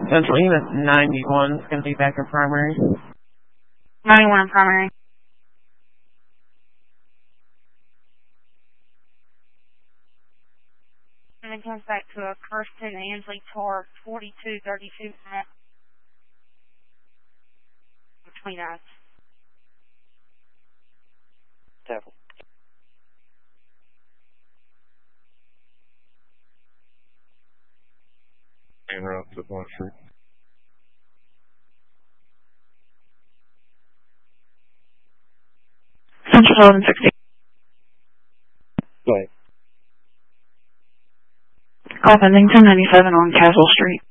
Central Unit 91 is going to be back in primary. 91 in primary. And it comes back to a Kirsten Ansley Tar 4232 between us. Careful. En route to Bond Street. Central 1160. Go ahead. Call Bennington 97 on Castle Street.